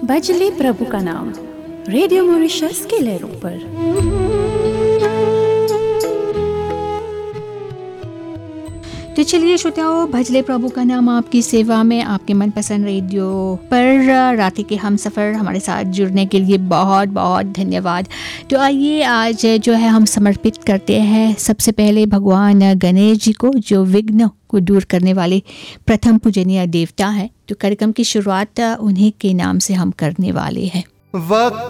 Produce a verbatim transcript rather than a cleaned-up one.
भजले प्रभु का नाम रेडियो मॉरिशस के लहरों पर। तो चलिए श्रोताओ, भजले प्रभु का नाम आपकी सेवा में आपके मनपसंद रेडियो पर रात के हम सफ़र हमारे साथ जुड़ने के लिए बहुत बहुत धन्यवाद। तो आइए आज जो है हम समर्पित करते हैं सबसे पहले भगवान गणेश जी को, जो विघ्न को दूर करने वाले प्रथम पूजनीय देवता है। तो कार्यक्रम की शुरुआत उन्हीं के नाम से हम करने वाले हैं।